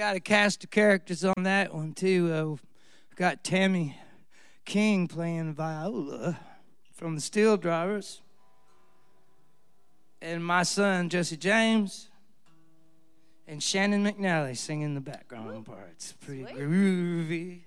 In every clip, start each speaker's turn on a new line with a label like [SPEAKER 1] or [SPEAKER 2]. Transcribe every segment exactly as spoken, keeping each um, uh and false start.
[SPEAKER 1] got a cast of characters on that one, too. Uh, got Tammy King playing viola from the Steel Drivers. And my son, Jesse James, and Shannon McNally singing the background parts. Pretty Sweet. Groovy.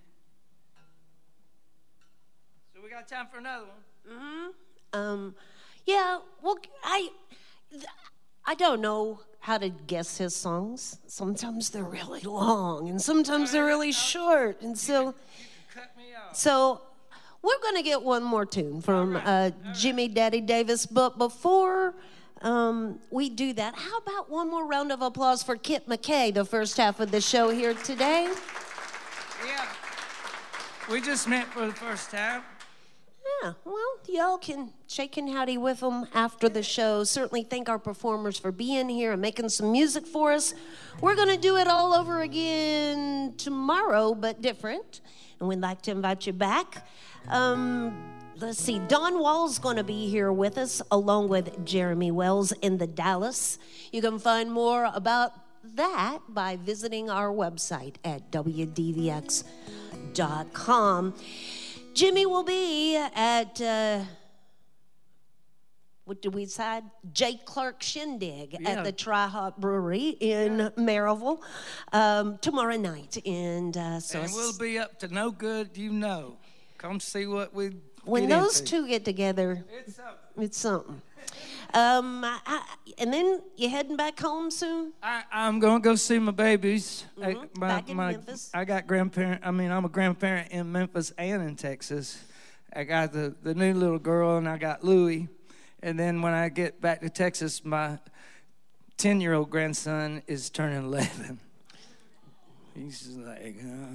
[SPEAKER 1] So we got time for another one.
[SPEAKER 2] Mm-hmm. Um, yeah, well, I, I don't know how to guess his songs. Sometimes they're really long, and sometimes they're really short. And so, you can, you can cut me off. So we're going to get one more tune from right. uh, Jimmy Daddy Davis. But before um, we do that, how about one more round of applause for Kit McKay, the first half of the show here today?
[SPEAKER 1] Yeah. We just met for the first half.
[SPEAKER 2] Yeah, well, y'all can shake and howdy with them after the show. Certainly thank our performers for being here and making some music for us. We're going to do it all over again tomorrow, but different. And we'd like to invite you back. Um, let's see, Don Wall's going to be here with us, along with Jeremy Wells in the Dallas. You can find more about that by visiting our website at W D V X dot com. Jimmy will be at, uh, what did we decide? J. Clark Shindig yeah. at the Tri-Hop Brewery in yeah. Maryville um, tomorrow night. And, uh, so
[SPEAKER 1] and we'll be up to no good, you know. Come see what we
[SPEAKER 2] When
[SPEAKER 1] get
[SPEAKER 2] those
[SPEAKER 1] into.
[SPEAKER 2] two get together,
[SPEAKER 1] it's something.
[SPEAKER 2] It's something. Um, I, I, and then you heading back home soon?
[SPEAKER 1] I, I'm going to go see my babies.
[SPEAKER 2] Mm-hmm.
[SPEAKER 1] I, my,
[SPEAKER 2] back in
[SPEAKER 1] my,
[SPEAKER 2] Memphis?
[SPEAKER 1] I got grandparent. I mean, I'm a grandparent in Memphis and in Texas. I got the, the new little girl, and I got Louie. And then when I get back to Texas, my ten-year-old grandson is turning eleven. He's just like...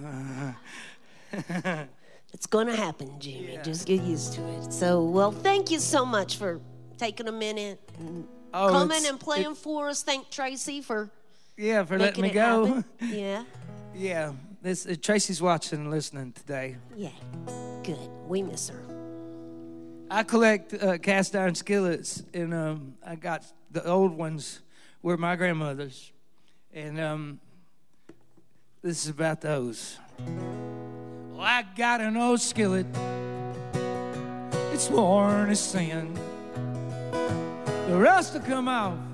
[SPEAKER 1] Uh,
[SPEAKER 2] it's going to happen, Jimmy.
[SPEAKER 1] Yeah.
[SPEAKER 2] Just get used to it. So, well, thank you so much for taking a minute and
[SPEAKER 1] oh,
[SPEAKER 2] coming and playing
[SPEAKER 1] it,
[SPEAKER 2] for us. Thank Tracy for
[SPEAKER 1] yeah for letting
[SPEAKER 2] making
[SPEAKER 1] me
[SPEAKER 2] it
[SPEAKER 1] go.
[SPEAKER 2] Happen. Yeah.
[SPEAKER 1] Yeah. This uh, Tracy's watching and listening today.
[SPEAKER 2] Yeah. Good. We miss her.
[SPEAKER 1] I collect uh, cast iron skillets, and um, I got the old ones were my grandmother's, and um, this is about those. Well, I got an old skillet. It's worn as sin. The rust will come off